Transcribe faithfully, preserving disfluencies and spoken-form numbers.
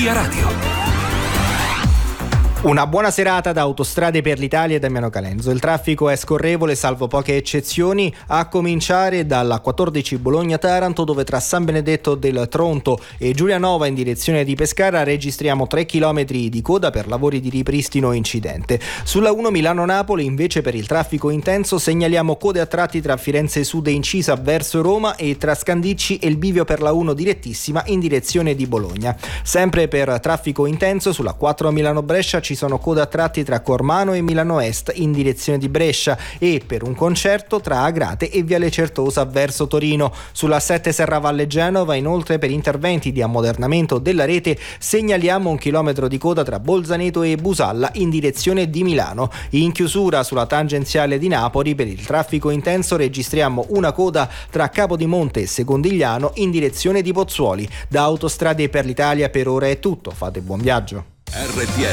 Energia Radio. Una buona serata da Autostrade per l'Italia e Damiano Calenzo. Il traffico è scorrevole salvo poche eccezioni, a cominciare dalla quattordici Bologna-Taranto, dove tra San Benedetto del Tronto e Giulianova in direzione di Pescara registriamo tre chilometri di coda per lavori di ripristino incidente. Sulla uno Milano-Napoli invece per il traffico intenso segnaliamo code a tratti tra Firenze Sud e Incisa verso Roma e tra Scandicci e il bivio per la uno direttissima in direzione di Bologna. Sempre per traffico intenso sulla quattro Milano-Brescia ci sono code a tratti tra Cormano e Milano Est in direzione di Brescia e per un concerto tra Agrate e Viale Certosa verso Torino. Sulla sette Serravalle Genova inoltre per interventi di ammodernamento della rete segnaliamo un chilometro di coda tra Bolzaneto e Busalla in direzione di Milano. In chiusura sulla tangenziale di Napoli per il traffico intenso registriamo una coda tra Capodimonte e Secondigliano in direzione di Pozzuoli. Da Autostrade per l'Italia per ora è tutto, fate buon viaggio. R T L